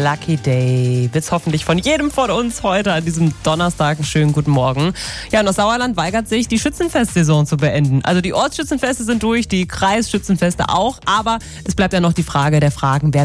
Lucky Day. Wird's hoffentlich von jedem von uns heute an diesem Donnerstag. Einen schönen guten Morgen. Ja, und das Sauerland weigert sich, die Schützenfestsaison zu beenden. Also die Ortsschützenfeste sind durch, die Kreisschützenfeste auch. Aber es bleibt ja noch die Frage der Fragen, wer